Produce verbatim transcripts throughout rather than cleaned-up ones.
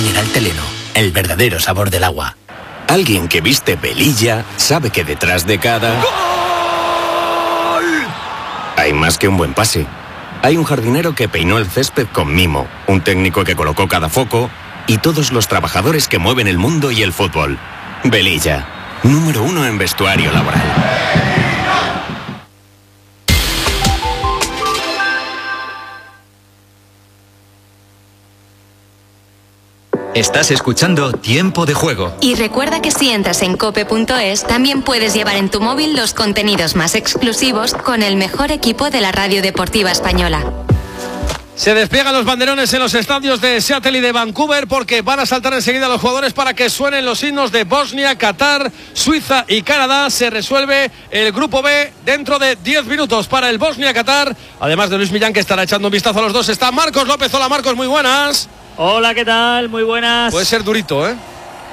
mineral Teleno, el verdadero sabor del agua. Alguien que viste Velilla sabe que detrás de cada... ¡Gol! Hay más que un buen pase. Hay un jardinero que peinó el césped con mimo, un técnico que colocó cada foco y todos los trabajadores que mueven el mundo y el fútbol. Velilla, número uno en vestuario laboral. Estás escuchando Tiempo de Juego. Y recuerda que si entras en cope punto es, también puedes llevar en tu móvil los contenidos más exclusivos con el mejor equipo de la radio deportiva española. Se despliegan los banderones en los estadios de Seattle y de Vancouver porque van a saltar enseguida los jugadores para que suenen los himnos de Bosnia, Qatar, Suiza y Canadá. Se resuelve el grupo B dentro de diez minutos para el Bosnia-Qatar. Además de Luis Millán, que estará echando un vistazo a los dos, está Marcos López. Hola Marcos, muy buenas. Hola, ¿qué tal? Muy buenas. Puede ser durito, ¿eh?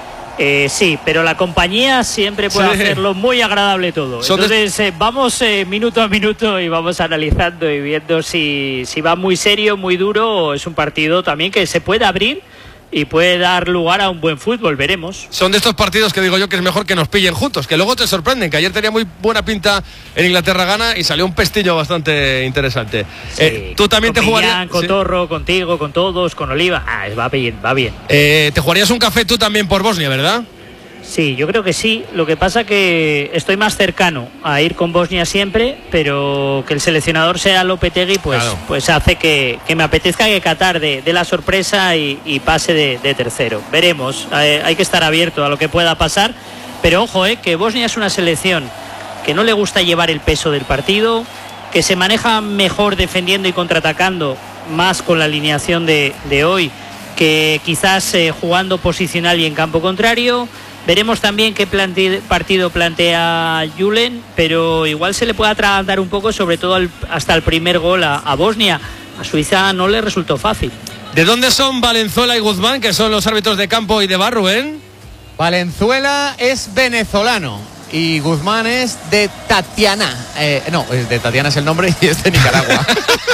Eh, sí, pero la compañía siempre puede sí. hacerlo muy agradable todo. Son Entonces de... eh, vamos eh, minuto a minuto y vamos analizando y viendo si, si va muy serio, muy duro, o es un partido también que se puede abrir y puede dar lugar a un buen fútbol, veremos. Son de estos partidos que digo yo que es mejor que nos pillen juntos, que luego te sorprenden, que ayer tenía muy buena pinta en Inglaterra gana y salió un pestillo bastante interesante. Sí, eh, tú también te jugarías... Con Torro, ¿sí? Contigo, con todos, con Oliva, ah, va bien, va bien. Eh, te jugarías un café tú también por Bosnia, ¿verdad? Sí, yo creo que sí. Lo que pasa que estoy más cercano a ir con Bosnia siempre, pero que el seleccionador sea Lopetegui, pues, claro. pues hace que, que me apetezca que Qatar dé de la sorpresa y, y pase de, de tercero. Veremos, eh, hay que estar abierto a lo que pueda pasar, pero ojo, eh, que Bosnia es una selección que no le gusta llevar el peso del partido, que se maneja mejor defendiendo y contraatacando, más con la alineación de, de hoy, que quizás eh, jugando posicional y en campo contrario. Veremos también qué plante- partido plantea Julen, pero igual se le puede atragantar un poco, sobre todo al, hasta el primer gol a, a Bosnia. A Suiza no le resultó fácil. ¿De dónde son Valenzuela y Guzmán, que son los árbitros de campo y de bar, Rubén? Valenzuela es venezolano y Guzmán es de Tatiana. Eh, no, de Tatiana es el nombre y es de Nicaragua.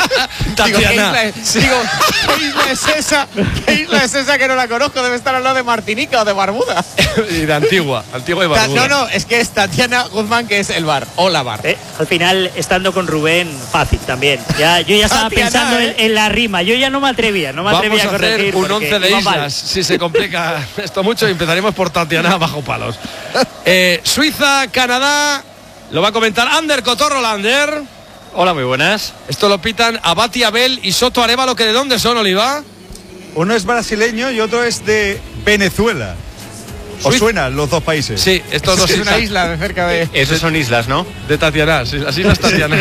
Tatiana. Digo, ¿qué isla, es, sí. digo, ¿qué isla es esa? ¿Qué isla es esa que no la conozco? Debe estar al lado de Martinica o de Barbuda. Y de Antigua, Antigua y Barbuda. No, no, es que es Tatiana Guzmán, que es el bar, o la bar. Eh, al final, estando con Rubén, fácil también. Ya, yo ya estaba Tatiana, pensando ¿eh? en, en la rima, yo ya no me atrevía, no me atrevía Vamos a, a corregir. Hacer un once de islas, mal. Si se complica esto mucho, y empezaremos por Tatiana bajo palos. Eh, Suiza, Canadá, lo va a comentar Ander Cotorro, Lander. Hola, muy buenas. Esto lo pitan Abati Abel y Soto Arévalo, que ¿de dónde son, Oliva? Uno es brasileño y otro es de Venezuela. ¿Os suenan los dos países? Sí, estos dos. Es una isla de cerca de... Esos son islas, ¿no? De Tatiana, sí, las islas Tatiana.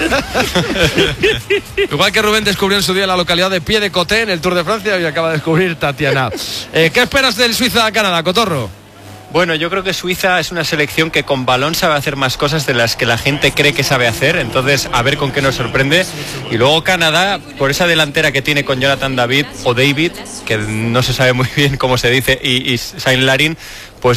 Igual que Rubén descubrió en su día la localidad de Pied-de-Côté en el Tour de Francia y acaba de descubrir Tatiana. Eh, ¿Qué esperas del Suiza-Canadá, Cotorro? Bueno, yo creo que Suiza es una selección que con balón sabe hacer más cosas de las que la gente cree que sabe hacer, entonces a ver con qué nos sorprende. Y luego Canadá, por esa delantera que tiene con Jonathan David o David, que no se sabe muy bien cómo se dice, y, y Saint Larin, pues